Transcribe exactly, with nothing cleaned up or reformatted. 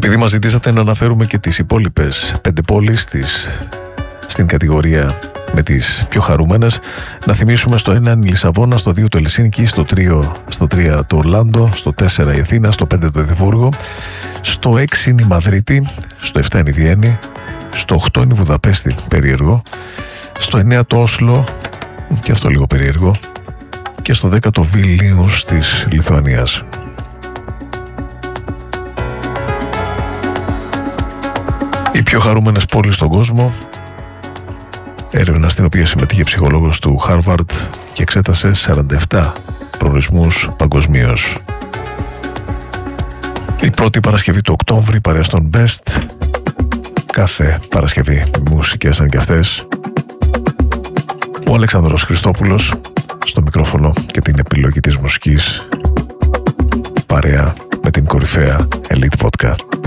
Επειδή μας ζητήσατε να αναφέρουμε και τις υπόλοιπες πέντε πόλεις της, στην κατηγορία με τις πιο χαρούμενες, να θυμίσουμε στο ένα η Λισαβόνα, στο δύο το Ελσίνκι, στο τρία, στο τρία το Ορλάντο, στο τέσσερα η Αθήνα, στο πέντε το Εδιμβούργο, στο έξι είναι η Μαδρίτη, στο επτά είναι η Βιέννη, στο οκτώ είναι η Βουδαπέστη, περίεργο, στο εννέα το Όσλο, και αυτό λίγο περίεργο, και στο δέκα το Βίλνιους της Λιθουανίας. Οι πιο χαρούμενες πόλεις στον κόσμο, έρευνα στην οποία συμμετείχε ψυχολόγος του Harvard και εξέτασε σαράντα επτά προορισμούς παγκοσμίως. Η πρώτη Παρασκευή του Οκτώβρη, παρέα στον Best, κάθε Παρασκευή μουσικές σαν και αυτές, ο Αλέξανδρος Χριστόπουλος στο μικρόφωνο και την επιλογή της μουσικής, παρέα με την κορυφαία Elite Vodka.